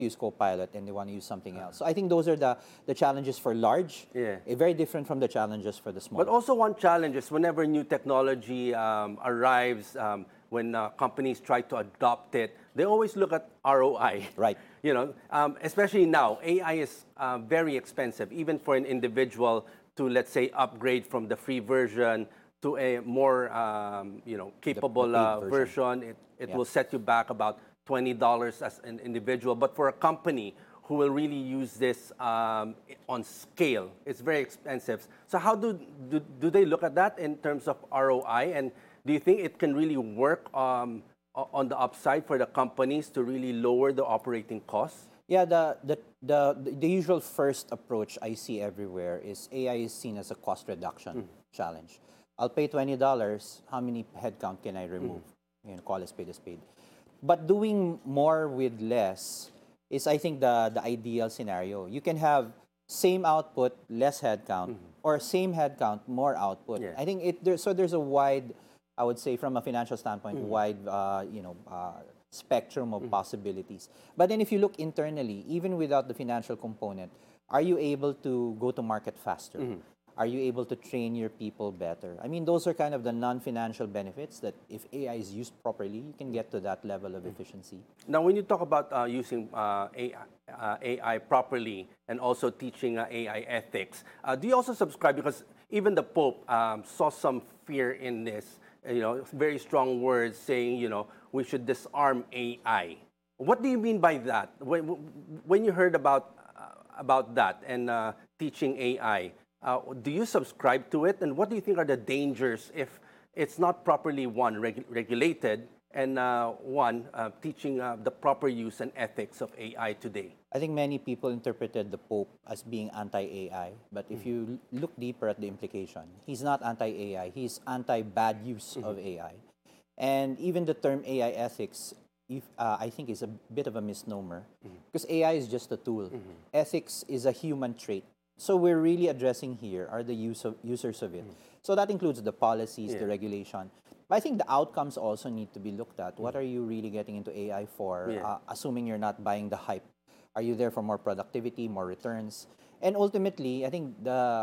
use Copilot and they want to use something else. So I think those are the challenges for large, very different from the challenges for the small. But also one challenge is whenever new technology arrives, when companies try to adopt it, they always look at ROI. Right. You know, especially now, AI is very expensive, even for an individual to, let's say, upgrade from the free version to a more, capable the version. It will set you back about $20 as an individual. But for a company who will really use this on scale, it's very expensive. So how do they look at that in terms of ROI? And do you think it can really work on the upside for the companies to really lower the operating costs? Yeah, the usual first approach I see everywhere is AI is seen as a cost reduction challenge. I'll pay $20. How many headcount can I remove? Call a spade a spade. But doing more with less is, I think, the ideal scenario. You can have same output, less headcount, or same headcount, more output. I think there's a wide, I would say, from a financial standpoint, wide, spectrum of possibilities. But then if you look internally, even without the financial component, are you able to go to market faster? Are you able to train your people better? I mean, those are kind of the non-financial benefits that if AI is used properly, you can get to that level of efficiency. Now, when you talk about using AI properly and also teaching AI ethics, do you also subscribe? Because even the Pope saw some fear in this, very strong words saying, we should disarm AI. What do you mean by that? When you heard about that and teaching AI, do you subscribe to it? And what do you think are the dangers if it's not properly, one, regulated, and teaching the proper use and ethics of AI today? I think many people interpreted the Pope as being anti-AI, but if you look deeper at the implication, he's not anti-AI, he's anti-bad use of AI. And even the term AI ethics, I think, is a bit of a misnomer, because AI is just a tool. Ethics is a human trait. So we're really addressing here are the users of it. So that includes the policies, the regulation. But I think the outcomes also need to be looked at. What are you really getting into AI for, assuming you're not buying the hype? Are you there for more productivity, more returns? And ultimately, I think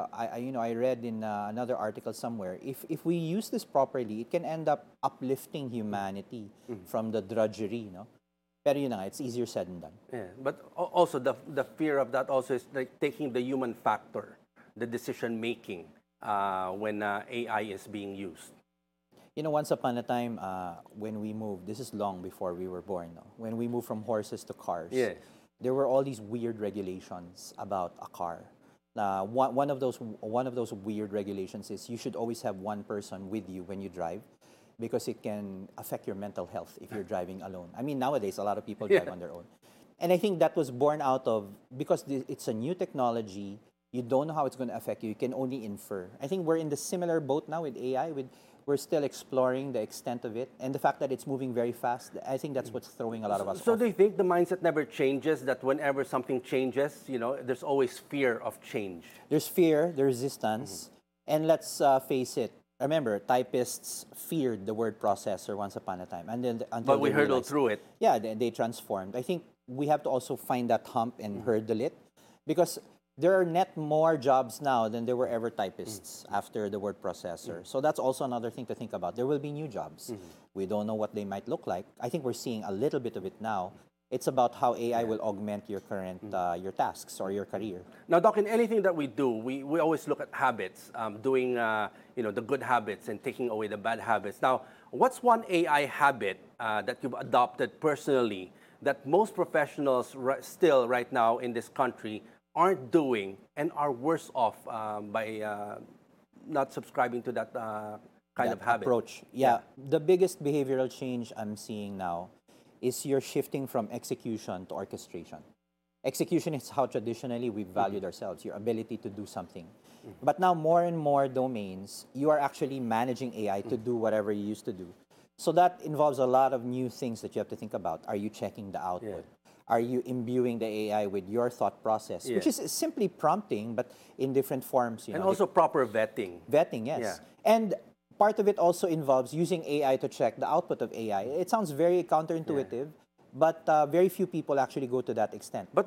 I read in another article somewhere, if we use this properly, it can end up uplifting humanity from the drudgery, Pero yun na, it's easier said than done. Yeah, but also the fear of that also is like taking the human factor, the decision making when AI is being used. Once upon a time, when we moved, this is long before we were born, when we moved from horses to cars, there were all these weird regulations about a car. One of those weird regulations is you should always have one person with you when you drive, because it can affect your mental health if you're driving alone. I mean, nowadays, a lot of people drive on their own. And I think that was born out of, because it's a new technology, you don't know how it's going to affect you. You can only infer. I think we're in the similar boat now with AI. We're still exploring the extent of it. And the fact that it's moving very fast, I think that's what's throwing a lot of us So off. do you think the mindset never changes, that whenever something changes, there's always fear of change? There's fear, there's resistance. And let's face it, remember, typists feared the word processor once upon a time. And then but we hurdled through it. Yeah, they transformed. I think we have to also find that hump and hurdle it, because there are net more jobs now than there were ever typists after the word processor. So that's also another thing to think about. There will be new jobs. We don't know what they might look like. I think we're seeing a little bit of it now. It's about how AI will augment your current your tasks or your career. Now, Doc, in anything that we do, we always look at habits, doing the good habits and taking away the bad habits. Now, what's one AI habit that you've adopted personally that most professionals still right now in this country aren't doing and are worse off by not subscribing to that kind of habit? Approach. Yeah. The biggest behavioral change I'm seeing now is you're shifting from execution to orchestration. Execution is how traditionally we've valued ourselves, your ability to do something. But now more and more domains, you are actually managing AI to do whatever you used to do. So that involves a lot of new things that you have to think about. Are you checking the output? Are you imbuing the AI with your thought process, which is simply prompting, but in different forms? And also proper vetting. Vetting, yes. And part of it also involves using AI to check the output of AI. It sounds very counterintuitive, but very few people actually go to that extent. But